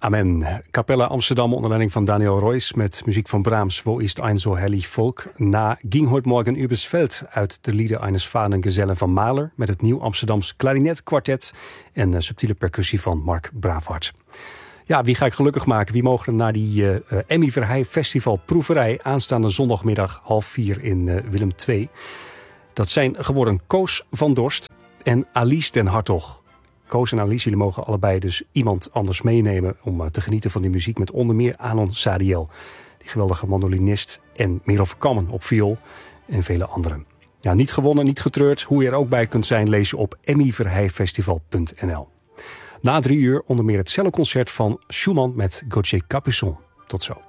Amen. Capella Amsterdam onder leiding van Daniel Roys met muziek van Brahms. Wo ist ein so herrlich Volk? Na ging heute Morgen übers Veld uit de Lieder eines faden Gesellen van Mahler met het Nieuw Amsterdams Klarinetkwartet en subtiele percussie van Mark Bravard. Ja, wie ga ik gelukkig maken? Wie mogen er naar die Emmy Verheij Festival Proeverij aanstaande zondagmiddag 3:30 in Willem II? Dat zijn geworden Koos van Dorst en Alice den Hartog. Koos en Alice, jullie mogen allebei dus iemand anders meenemen om te genieten van die muziek met onder meer Alon Sadiel, die geweldige mandolinist, en Merel Verkammen op viool en vele anderen. Ja, niet gewonnen, niet getreurd. Hoe je er ook bij kunt zijn, lees je op emmyverheijfestival.nl. Na 3 uur onder meer het celloconcert van Schumann met Gauthier Capuçon. Tot zo.